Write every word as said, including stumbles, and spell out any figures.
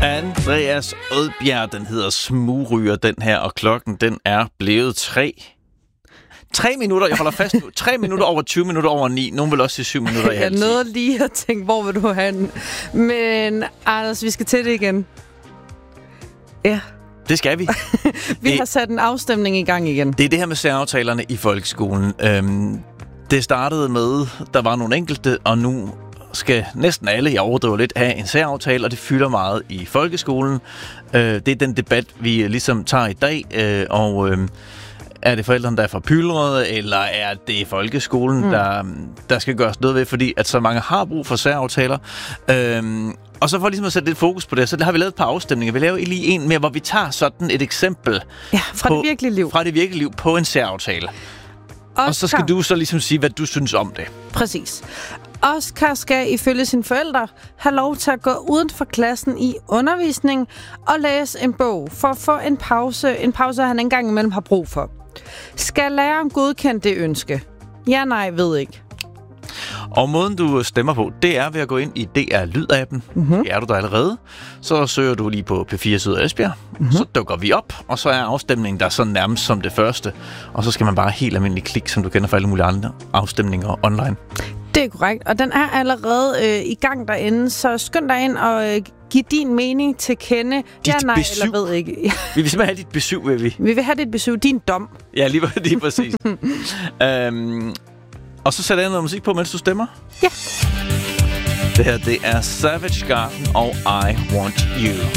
Andreas Odbjerg, den hedder Smugryger, den her, og klokken, den er blevet tre. Tre minutter, jeg holder fast nu. Tre minutter over tyve minutter over ni. Nogen vil også sige syv minutter i halv ti. Jeg nåede lige at tænke, hvor vil du hen? Men Anders, vi skal til det igen. Ja. Det skal vi. vi det, har sat en afstemning i gang igen. Det er det her med særaftalerne i folkeskolen. Øhm, det startede med, der var nogle enkelte, og nu skal næsten alle, jeg overdriver lidt, have en særaftale, og det fylder meget i folkeskolen. Øh, det er den debat, vi ligesom tager i dag, øh, og øh, er det forældrene, der er forpylrede, eller er det folkeskolen, mm. der, der skal gøres noget ved, fordi at så mange har brug for særaftaler. Øh, og så for ligesom at sætte lidt fokus på det, så har vi lavet et par afstemninger. Vi laver lige en mere, hvor vi tager sådan et eksempel ja, fra på, det virkelige liv. Fra det virkelige liv på en særaftale. Oscar. Og så skal du så ligesom sige, hvad du synes om det. Præcis. Oscar skal ifølge sine forældre have lov til at gå uden for klassen i undervisning og læse en bog for at få en pause, en pause han engang imellem har brug for. Skal læreren godkende det ønske? Ja, nej, ved ikke. Og måden du stemmer på, det er ved at gå ind i D R Lyd-appen. Mm-hmm. Det er du der allerede. Så søger du lige på P fire Syd Esbjerg. Mm-hmm. Så dukker vi op, og så er afstemningen der så nærmest som det første. Og så skal man bare helt almindelig klik, som du kender fra alle mulige andre afstemninger online. Det er korrekt, og den er allerede øh, i gang derinde, så skynd dig ind og øh, giv din mening til kende. Dit ja, nej, besyv. eller ved ikke. Vi vil simpelthen have dit besøg, vil vi. Vi vil have dit besøg, din dom. Ja, lige, lige præcis. øhm, og så sætter jeg noget musik på, mens du stemmer. Ja. Det her, det er Savage Garden og I Want You.